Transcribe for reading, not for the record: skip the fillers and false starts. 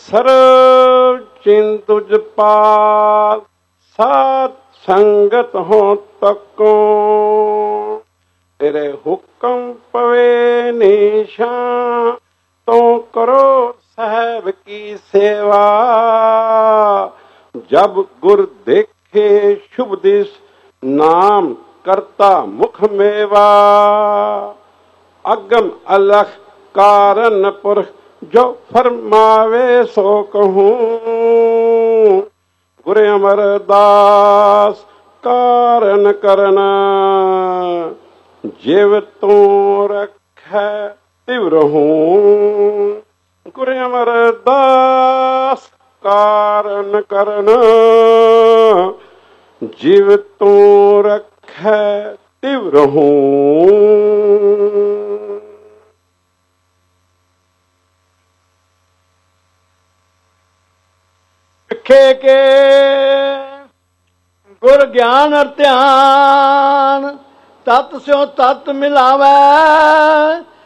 ਸਰਬ ਚਿੰਤੁ ਪਾਲ ਸਾਧ ਸੰਗਤ ਹੋ ਤਕੋ ਤੇਰੇ ਹੁਕਮ ਪਵੇ ਨਿਸ਼ਾਨ ਤੋ ਕਰੋ ਸਾਹਿਬ ਕੀ ਸੇਵਾ ਜਬ ਗੁਰ ਦੇਖੇ ਸ਼ੁਭ ਦਿਸ ਨਾਮ ਕਰਤਾ ਮੁਖ ਮੇਵਾ ਅਗਮ ਅਲਖ ਕਾਰਨ ਪੁਰਖ ਜੋ ਫਰਮਾਵੇ ਸੋ ਕਹੂੰ ਗੁਰ ਅਮਰਦਾਸ ਕਾਰਨ ਕਰਨਾ ਜਿਵ ਤੂੰ ਰੱਖੈ ਤਿਵ ਰਹੂੰ ਗੁਰ ਅਮਰਦਾਸ ਕਾਰਨ ਕਰਨਾ ਜਿਵ ਤੂੰ ਰੱਖੈ ਤਿਵ ਰਹੂੰ। ਵਿਖੇ ਕੇ ਗੁਰ ਗਿਆਨ ਅਰ ਧਿਆਨ ਤਤ ਸਿਓ ਤਤ ਮਿਲਾਵੈ